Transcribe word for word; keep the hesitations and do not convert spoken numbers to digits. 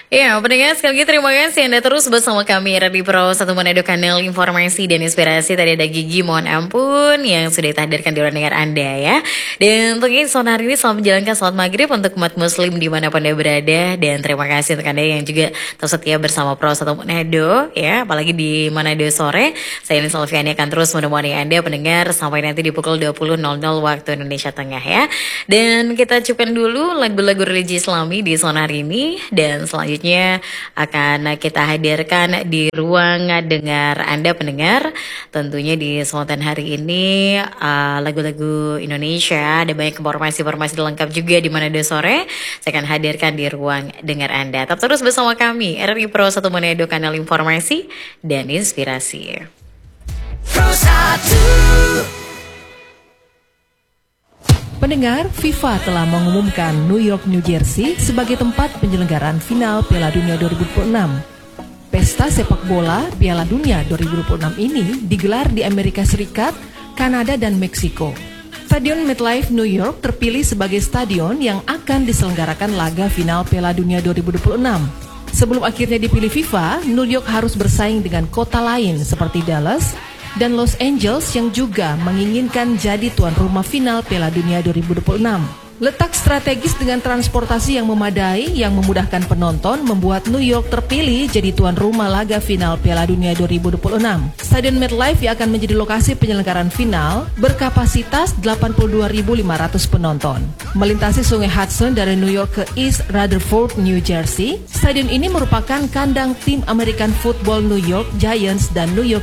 Ya, pendengar sekali lagi terima kasih Anda terus bersama kami Radhi Pro satu Manado Kanal Informasi dan Inspirasi. Tadi ada Gigi, mohon ampun yang sudah dihadirkan di ruang dengar Anda ya. Dan untuk ini sore hari ini selamat menjalankan sholat maghrib untuk umat muslim dimanapun Anda berada. Dan terima kasih untuk Anda yang juga terus setia bersama Pro satu Manado ya. Apalagi di Manado sore. Saya Lin Salviani akan terus menemani Anda pendengar sampai nanti di pukul dua puluh nol nol waktu Indonesia Tengah ya. Dan kita cukupkan dulu lagu-lagu religi Islami di sore hari ini. Dan selanjutnya akan kita hadirkan di ruang dengar Anda pendengar. Tentunya di Sultan hari ini uh, lagu-lagu Indonesia, ada banyak informasi-informasi lengkap juga di Manado sore. Saya akan hadirkan di ruang dengar Anda. Tetap terus bersama kami R R I Pro satu Manado Kanal Informasi dan Inspirasi. Pro satu. Pendengar, FIFA telah mengumumkan New York, New Jersey sebagai tempat penyelenggaraan final Piala Dunia dua ribu dua puluh enam. Pesta sepak bola Piala Dunia dua ribu dua puluh enam ini digelar di Amerika Serikat, Kanada, dan Meksiko. Stadion MetLife New York terpilih sebagai stadion yang akan diselenggarakan laga final Piala Dunia dua ribu dua puluh enam. Sebelum akhirnya dipilih FIFA, New York harus bersaing dengan kota lain seperti Dallas dan Los Angeles yang juga menginginkan jadi tuan rumah final Piala Dunia dua ribu dua puluh enam. Letak strategis dengan transportasi yang memadai yang memudahkan penonton membuat New York terpilih jadi tuan rumah laga final Piala Dunia dua ribu dua puluh enam. Stadion MetLife yang akan menjadi lokasi penyelenggaraan final berkapasitas delapan puluh dua ribu lima ratus penonton. Melintasi sungai Hudson dari New York ke East Rutherford, New Jersey, stadion ini merupakan kandang tim American Football New York Giants dan New York